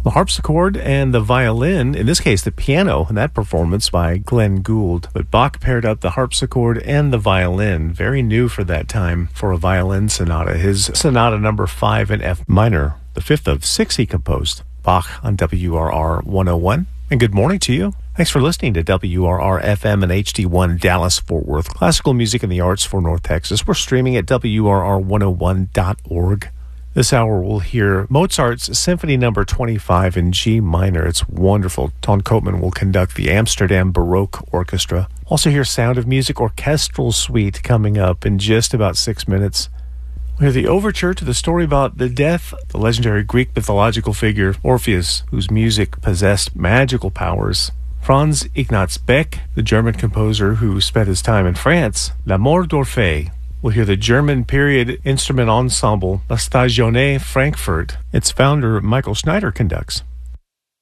The harpsichord and the violin, in this case the piano, in that performance by Glenn Gould. But Bach paired up the harpsichord and the violin, very new for that time, for a violin sonata. His Sonata number 5 in F minor, the fifth of 6 he composed. Bach on WRR 101. And good morning to you. Thanks for listening to WRR FM and HD1 Dallas Fort Worth. Classical music and the arts for North Texas. We're streaming at WRR101.org. This hour we'll hear Mozart's Symphony Number 25 in G minor. It's wonderful. Ton Koopman will conduct the Amsterdam Baroque Orchestra. Also hear Sound of Music Orchestral Suite coming up in just about 6 minutes. We'll hear the overture to the story about the death of the legendary Greek mythological figure Orpheus, whose music possessed magical powers. Franz Ignaz Beck, the German composer who spent his time in France. La Mort d'Orphée. We'll hear the German period instrument ensemble La Stagione Frankfurt. Its founder, Michael Schneider, conducts.